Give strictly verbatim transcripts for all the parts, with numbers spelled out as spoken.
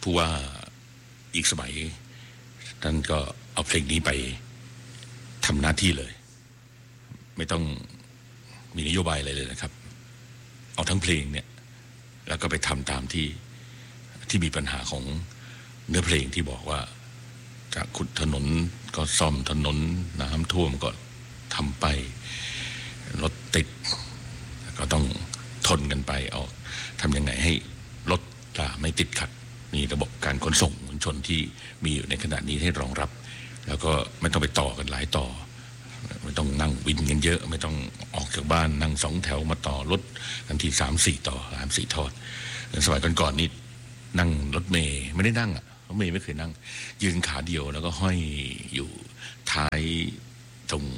ผู้ว่าอีกสมัยท่านก็เอาเพลงนี้ไปทำหน้าที่เลยไม่ต้องมีนโยบายอะไรเลยนะครับเอาทั้งเพลงเนี่ยแล้วก็ไปทำตามที่ที่มีปัญหาของเนื้อเพลงที่บอกว่าจะขุดถนนก็ซ่อมถนนน้ำท่วมก็ทำไปรถติดก็ต้องทนกันไปเอาทำยังไงให้รถราไม่ติดขัดมีระบบการขนส่งมวลชนที่มีอยู่ในขณะนี้ให้รองรับแล้วก็ไม่ต้องไปต่อกันหลายต่อไม่ต้องนั่งวินกันเยอะไม่ต้องออกจากบ้านนั่งสองแถวมาต่อรถกันทีสามสี่ต่อสามสี่ทอดสมัยก่อนๆนี่นั่งรถเมย์ไม่ได้นั่งอ่ะรถเมย์ไม่เคยนั่งยืนขาเดียวแล้วก็ห้อยอยู่ท้ายตรง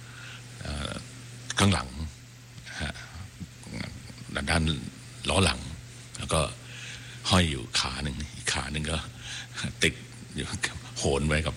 ข้างหลังด้านล้อหลังแล้วก็ห้อยอยู่ขาหนึ่งอีกขาหนึ่งก็ติดอยู่โหนไว้กับ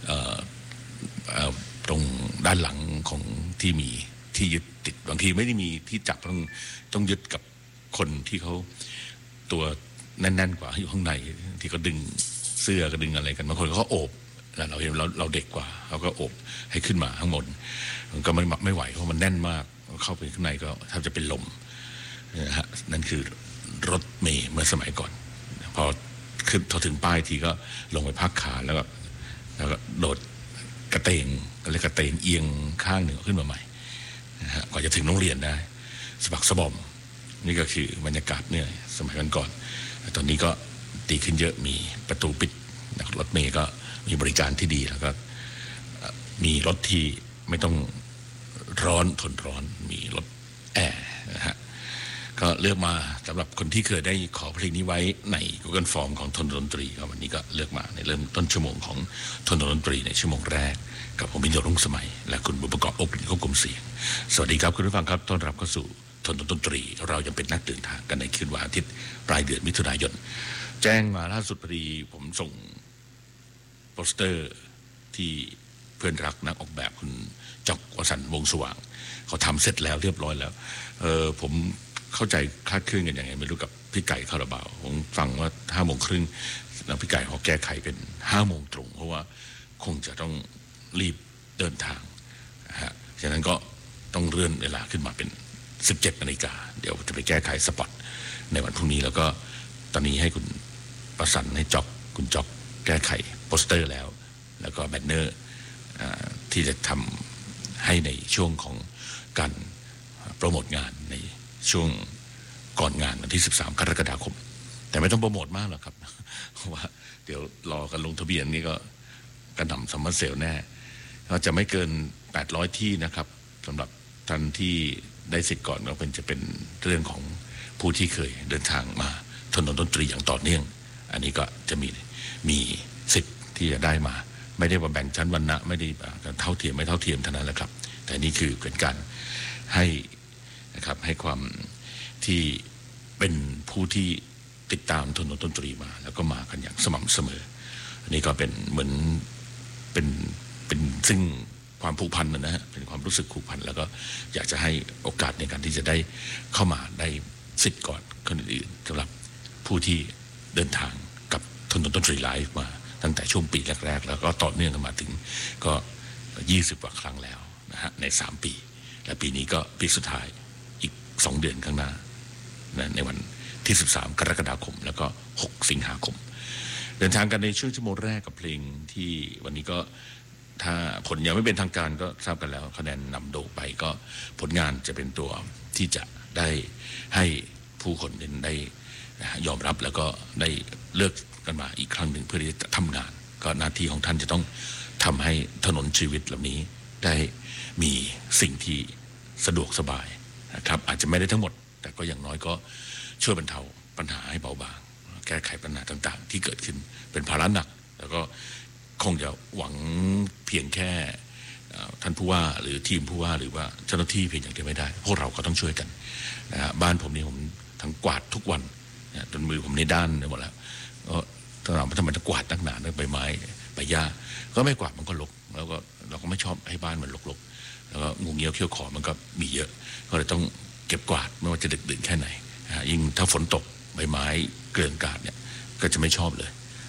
ตรงด้านหลังของที่มีที่ยึดติดบางทีไม่ได้มีที่จับต้องต้องยึดกับคนที่เขาตัวแน่นๆกว่าอยู่ข้างในที่เขาดึงเสื้อก็ดึงอะไรกันบางคนเขาโอบเราเห็นเราเราเด็กกว่าเขาก็โอบให้ขึ้นมาข้างบนมันก็ไม่ไม่ไหวเพราะมันแน่นมากเข้าไปข้างในก็แทบจะเป็นลมนะฮะนั่นคือรถเมล์เมื่อสมัยก่อนพอขึ้นพอถึงป้ายทีก็ลงไปพักขาแล้วก็แล้วก็โดดกระเตงก็เรียกกระเตงเอียงข้างหนึ่งขึ้นมาใหม่นะฮะกว่าจะถึงโรงเรียนได้สะบักสะบอมนี่ก็คือบรรยากาศเนี่ยสมัยก่อนตอนนี้ก็ดีขึ้นเยอะมีประตูปิดรถเมล์ก็มีบริการที่ดีแล้วก็มีรถที่ไม่ต้องร้อนทนร้อนมีรถแอร์นะฮะก็เลือกมาสำหรับคนที่เคยได้ขอเพลงนี้ไว้ใน Google Form ของทนดนตรีก็วันนี้ก็เลือกมาในเริ่มต้นชั่วโมงของทนดนตรีในชั่วโมงแรกกับผมพิญโยรุ่งสมัยและคุณบุญประกอบอบควบคุมเสียงสวัสดีครับคุณผู้ฟังครับต้อนรับเข้าสู่ทนดนตรีเรายังเป็นนักเดินทางกันในคืนวันอาทิตย์ปลายเดือนมิถุนายนแจ้งมาล่าสุดพอดีผมส่งโปสเตอร์ที่เพื่อนรักนักออกแบบคุณจอกวสันต์วงสว่างเขาทำเสร็จแล้วเรียบร้อยแล้วเออผมเข้าใจคลาดเคลื่อนกันยังไงไม่รู้กับพี่ไก่คาราบาวผมฟังว่าห้าโมงครึ่งแล้วพี่ไก่เขาแก้ไขเป็นห้าโมงตรงเพราะว่าคงจะต้องรีบเดินทางนะฮะฉะนั้นก็ต้องเลื่อนเวลาขึ้นมาเป็นสิบเจ็ดนาฬิกาเดี๋ยวจะไปแก้ไขสปอตในวันพรุ่งนี้แล้วก็ตอนนี้ให้คุณประสันให้จ็อกคุณจ็อกแก้ไขโปสเตอร์แล้วแล้วก็แบนเนอร์ที่จะทำให้ในช่วงของการโปรโมทงานในช่วงก่อนงานวันที่สิบสามกรกฎาคมแต่ไม่ต้องโปรโมทมากหรอกครับเพราะว่าเดี๋ยวรอกันลงทะเบียนนี่ก็กระหน่ำซัมเมอร์เซลแน่ก็จะไม่เกินแปดร้อยที่นะครับสำหรับท่านที่ได้สิทธิ์ก่อนก็เป็นจะเป็นเรื่องของผู้ที่เคยเดินทางมาถนนดนตรีอย่างต่อเนื่องอันนี้ก็จะมีมีสิทธิ์ที่จะได้มาไม่ได้ว่าแบ่งชั้นวรรณะไม่ได้เท่าเทียมไม่เท่าเทียมเท่านั้นแหละครับแต่นี่คือเป็นการให้นะครับให้ความที่เป็นผู้ที่ติดตามถนนดนตรีมาแล้วก็มากันอย่างสม่ำเสมออันนี้ก็เป็นเหมือนเป็นเป็นซึ่งความผูกพันนะฮะเป็นความรู้สึกผูกพันแล้วก็อยากจะให้โอกาสในการที่จะได้เข้ามาได้สิทธิ์ก่อนคนอื่นสำหรับผู้ที่เดินทางกับถนนดนตรีไลฟ์มาตั้งแต่ช่วงปีแรกๆแล้วก็ต่อเนื่องกันมาถึงก็ยี่สิบกว่าครั้งแล้วนะฮะในสามปีและปีนี้ก็ปีสุดท้ายอีกสองเดือนข้างหน้านะในวันที่สิบสามกรกฎาคมแล้วก็หกสิงหาคมเดินทางกันในช่วงชั่วโมงแรกกับเพลงที่วันนี้ก็ถ้าผลยังไม่เป็นทางการก็ทราบกันแล้วคะแนนนำโด่ไปก็ผลงานจะเป็นตัวที่จะได้ให้ผู้คนได้ยอมรับแล้วก็ได้เลือกกันมาอีกครั้งหนึ่งเพื่อที่จะทำงานก็หน้าที่ของท่านจะต้องทำให้ถนนชีวิตเหล่านี้ได้มีสิ่งที่สะดวกสบายนะครับอาจจะไม่ได้ทั้งหมดแต่ก็อย่างน้อยก็ช่วยบรรเทาปัญหาให้เบาบางแก้ไขปัญหาต่างๆที่เกิดขึ้นเป็นภาระหนักแล้วก็คงจะหวังเพียงแค่ท่านผู้ว่าหรือทีมผู้ว่าหรือว่าเจ้าหน้าที่เพียงอย่างเดียวไม่ได้พวกเราก็ต้องช่วยกันนะฮะบ้านผมนี่ผมทั้งกวาดทุกวันจนมือผมในด้านไปหมดแล้วก็ถ้าเราทำไมต้องกวาดนักหนาใบไม้ใบหญ้าก็ไม่กวาดมันก็รกแล้วก็เราก็ไม่ชอบให้บ้านมันรกๆแล้วก็งูเงี้ยวเขี้ยวขอมันก็มีเยอะก็เลยต้องเก็บกวาดไม่ว่าจะดึกดื่นแค่ไหนยิ่งถ้าฝนตกใบไม้เกลื่อนกาดเนี่ยก็จะไม่ชอบเลย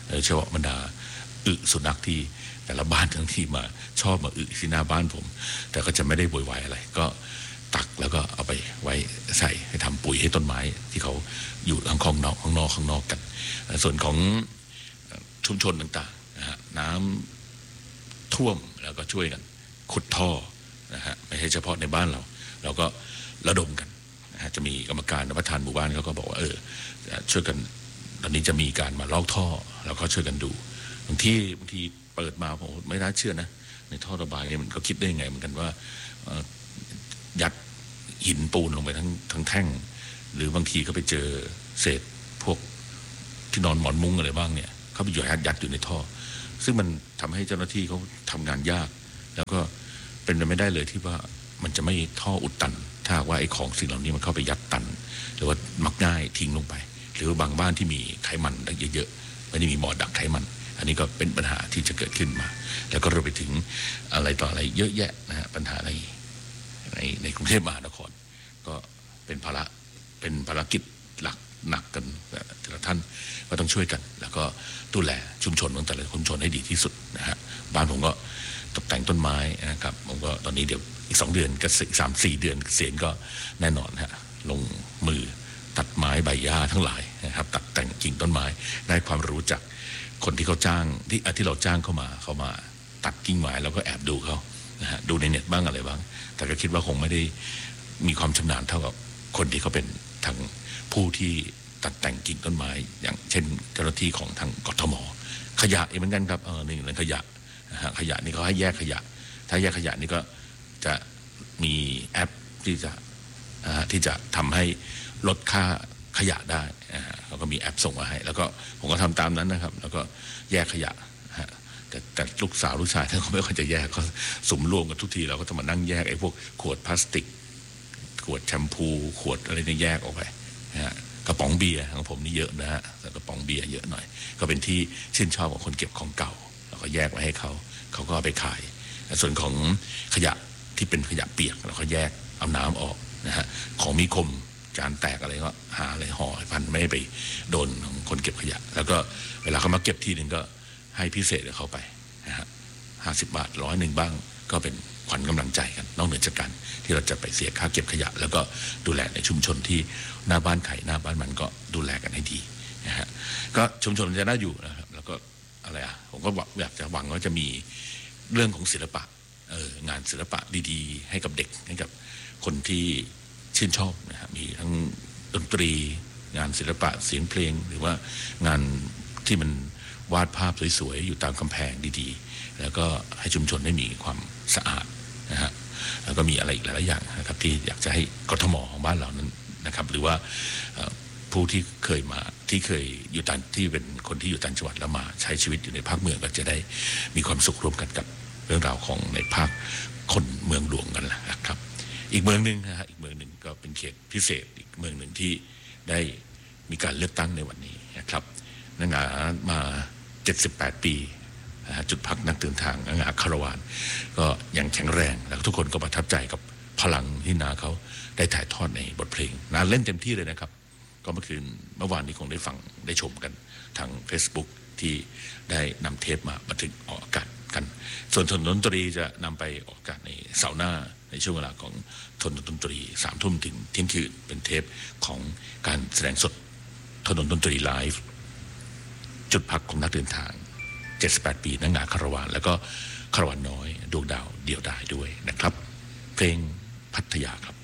โดยเฉพาะบรรดาอึสุนัขที่แต่ละบ้านทั้งที่มาชอบมาอึที่หน้าบ้านผมแต่ก็จะไม่ได้โวยวายอะไรก็ตักแล้วก็เอาไปไว้ใส่ให้ทำปุ๋ยให้ต้นไม้ที่เขาอยู่ข้างนอกข้างนอกข้างนอกกันส่วนของชุมชนต่างๆนะฮะน้ำท่วมแล้วก็ช่วยกันขุดท่อนะฮะไม่ใช่เฉพาะในบ้านเราเราก็ระดมกันนะฮะจะมีกรรมการประธานหมู่บ้านเขาก็บอกว่าเออช่วยกันตอนนี้จะมีการมาลอกท่อแล้วก็ช่วยกันดูบางที่บางทีเปิดมาผมไม่น่าเชื่อนะในท่อระบายเนี่ยมันก็คิดได้ไงเหมือนกันว่ายัดหินปูนลงไปทั้งทั้งแท่งหรือบางทีก็ไปเจอเศษพวกที่นอนหมอนมุ้งอะไรบ้างเนี่ยเขาไปอยู่ยัดยัดอยู่ในท่อซึ่งมันทำให้เจ้าหน้าที่เขาทำงานยากแล้วก็เป็นไปไม่ได้เลยที่ว่ามันจะไม่ท่ออุดตันถ้าว่าไอ้ของสิ่งเหล่านี้มันเข้าไปยัดตันหรือว่ามักง่ายทิ้งลงไปหรือบางบ้านที่มีไขมันเยอะๆไม่ได้มีหม้อดักไขมันอันนี้ก็เป็นปัญหาที่จะเกิดขึ้นมาแล้วก็รวมไปถึงอะไรต่ออะไรเยอะแยะนะฮะปัญหาในในในกรุงเทพมหานครก็เป็นภาระเป็นภารกิจหลักหนักกันแต่ละท่านก็ต้องช่วยกันแล้วก็ดูแลชุมชนของแต่ละชุมชนให้ดีที่สุดนะฮะบ้านผมก็ตกแต่งต้นไม้นะครับผมก็ตอนนี้เดี๋ยวอีกสองเดือนก็สามสี่เดือนเกษียณก็แน่นอนฮะลงมือตัดไม้ใบหญ้าทั้งหลายนะครับตัดแต่งกิ่งต้นไม้ได้ความรู้จากคนที่เขาจ้างที่ที่เราจ้างเข้ามาเขามาตัดกิ่งไม้แล้วก็แอบดูเขานะฮะดูในเน็ตบ้างอะไรบ้างแต่ก็คิดว่าคงไม่ได้มีความชำนาญเท่ากับคนที่เขาเป็นทางผู้ที่ตัดแต่งกิ่งต้นไม้อย่างเช่นเจ้าหน้าที่ของทางกทม.ขยะเองเหมือนกันครับเออหนึ่งเรื่องขยะนะฮะขยะนี่เขาให้แยกขยะถ้าแยกขยะนี่ก็จะมีแอปที่จะที่จะทำให้ลดค่าขยะได้เขาก็มีแอปส่งมาให้แล้วก็ผมก็ทำตามนั้นนะครับแล้วก็แยกขยะแต่แต่ลูกสาวลูกชายท่านเขาไม่ค่อยจะแยกเขาสุมรวมกันทุกทีเราก็ต้องมานั่งแยกไอ้พวกขวดพลาสติกขวดแชมพูขวดอะไรเนี่ยแยกออกไปนะฮะกระป๋องเบียร์ของผมนี่เยอะนะฮะแต่กระป๋องเบียร์เยอะหน่อยก็เป็นที่ชื่นชอบของคนเก็บของเก่าแล้วก็แยกไว้ให้เขาเขาก็เอาไปขายส่วนของขยะที่เป็นขยะเปียกเราก็แยกเอาน้ำออกนะฮะของมีคมจานแตกอะไรก็หาอะไรห่อพันไม่ให้ไปโดนของคนเก็บขยะแล้วก็เวลาเขามาเก็บทีหนึ่งก็ให้พิเศษกับเขาไปนะฮะห้าสิบบาทร้อยหนึ่งบ้างก็เป็นขวัญกำลังใจกันนอกเหนือจากการที่เราจะไปเสียค่าเก็บขยะแล้วก็ดูแลในชุมชนที่หน้าบ้านไข่หน้าบ้านมันก็ดูแลกันให้ดีนะฮะก็ชุมชนจะน่าอยู่นะครับแล้วก็อะไรอ่ะผมก็อยากจะหวังว่าจะมีเรื่องของศิลปะเอองานศิลปะดีๆให้กับเด็กให้กับคนที่ชื่นชอบนะฮะมีทั้งดนตรีงานศิลปะเสียงเพลงหรือว่างานที่มันวาดภาพสวยๆอยู่ตามกำแพงดีๆแล้วก็ให้ชุมชนได้มีความสะอาดนะฮะแล้วก็มีอะไรอีกหลายๆอย่างนะครับที่อยากจะให้กทม.ของบ้านเรานั้นนะครับหรือว่าผู้ที่เคยมาที่เคยอยู่ต่างที่เป็นคนที่อยู่ต่างจังหวัดแล้วมาใช้ชีวิตอยู่ในภาคเมืองก็จะได้มีความสุขร่วมกันกับเรื่องราวของในภาคคนเมืองหลวงกันนะครับอีกเมืองหนึ่งนะฮะอีกเมืองหนึ่งก็เป็นเขตพิเศษอีกเมืองหนึ่งที่ได้มีการเลือกตั้งในวันนี้นะครับนักงานมาเจ็ดสิบแปดปีจุดพักนักเดินทางนักงานคารวานก็ยังแข็งแรงแล้วทุกคนก็ประทับใจกับพลังที่นาเขาได้ถ่ายทอดในบทเพลงนาเล่นเต็มที่เลยนะครับก็เมื่อคืนเมื่อวานนี้คงได้ฟังได้ชมกันทาง Facebook ที่ได้นำเทปมาบันทึกออกอากาศกันส่วนถนนดนตรีจะนำไปออกอากาศในเสาร์หน้าในช่วงเวลาของถนนดนตรีสามทุ่มถึงเที่ยงคืนเป็นเทปของการแสดงสดถนนดนตรีไลฟ์จุดพักของนักเดินทางเจ็ดสิบแปดปีนักงานคารวานแล้วก็คารวานน้อยดวงดาวเดี่ยวดายด้วยนะครับเพลงพัทยาครับ